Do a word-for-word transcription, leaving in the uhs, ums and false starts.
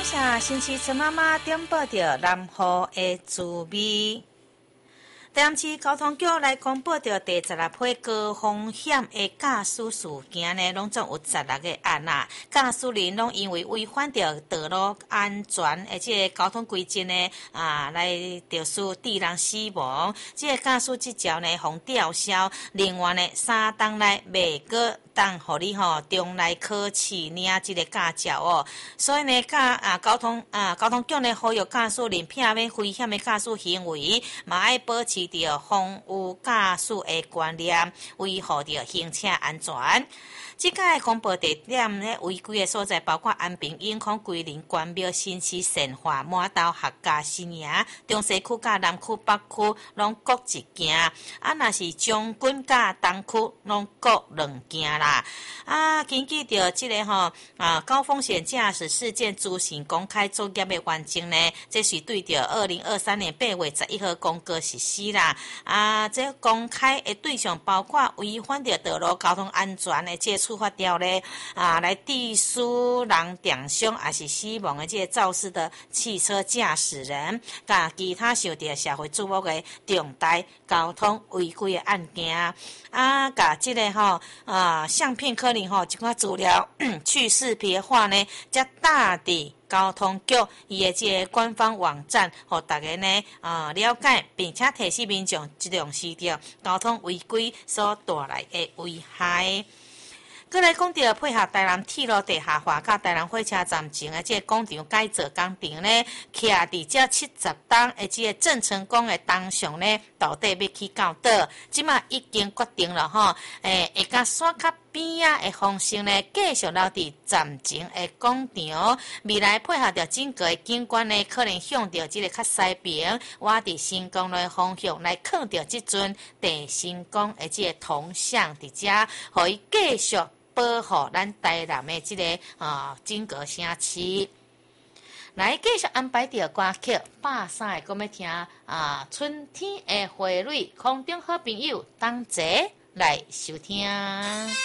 谢新市村妈妈点播着南湖的滋味。台南市交通局来公布着第十六批高风险的驾驶事件呢，拢总有十六个案啦。驾驶人拢因为违反着道路安全而且交通规则呢，啊，来着使致人死亡。这个驾驶执照呢，互吊销。另外呢，三档内未过当互你吼重来考试领这个驾照哦。所以呢，驾啊交通啊交通局呢，呼吁驾驶人避免危险的驾驶行为，嘛爱保持着防务驾驶的观念，维护着行车安全。即届公布地点咧违规的所在，包括安平、永康、桂林、关庙、新市、善化、满岛、客家、新营、中西区、甲南区、北区，拢各一件。啊，若是将军、甲东区，拢各两件啦。啊，根据着即个吼啊高风险驾驶事件资讯公开作业的完成呢，这是对着二零二三年八月十一号公告实施啦。啊，这公开的对象包括违反着道路交通安全的这处罚条例啊，来致使人重伤还是死亡的这个肇事的汽车驾驶人，甲其他受到社会注目的重大交通违规的案件啊，甲这个吼啊相片可能吼一寡资料去识别化呢，则大伫交通局伊的这个官方网站，互大家呢啊、呃、了解，并且提醒民众重视着交通违规所带来的危害。再来讲到配合台南铁路地下化甲台南火车站前的这个广场改造工程呢，徛伫这七十档的这个郑成功的东上呢，到底要去到倒？即马已经决定了吼，诶，会甲山脚边啊的方式呢，继续留伫站前的广场。未来配合着整个的景观呢，可能向着这个较西边，我伫新光路的方向来看着即阵地新光的这个铜像伫遮，互伊继续保护咱台南的这个啊整个城市。来继续安排着歌曲，百三个，讲要听啊春天的花蕊，空中好朋友当齐来收听。